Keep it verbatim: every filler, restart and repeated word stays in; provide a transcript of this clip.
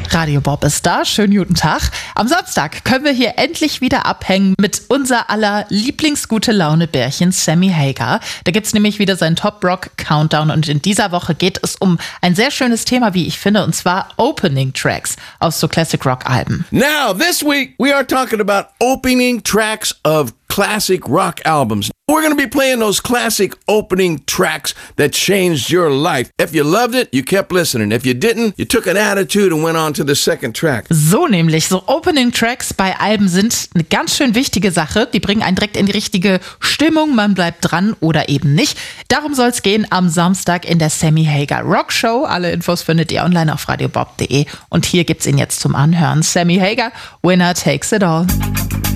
Radio Bob ist da. Schönen guten Tag. Am Samstag können wir hier endlich wieder abhängen mit unser aller Lieblingsgute-Laune-Bärchen Sammy Hagar. Da gibt's nämlich wieder seinen Top-Rock-Countdown und in dieser Woche geht es um ein sehr schönes Thema, wie ich finde, und zwar Opening Tracks aus so Classic-Rock-Alben. Now, this week we are talking about opening tracks of classic rock albums. We're going to be playing those classic opening tracks that changed your life. If you loved it, you kept listening. If you didn't, you took an attitude and went on to the second track. So nämlich, so Opening Tracks bei Alben sind eine ganz schön wichtige Sache. Die bringen einen direkt in die richtige Stimmung, man bleibt dran oder eben nicht. Darum soll es gehen am Samstag in der Sammy Hagar Rock Show. Alle Infos findet ihr online auf radiobob punkt de und hier gibt's ihn jetzt zum Anhören. Sammy Hagar, Winner Takes It All.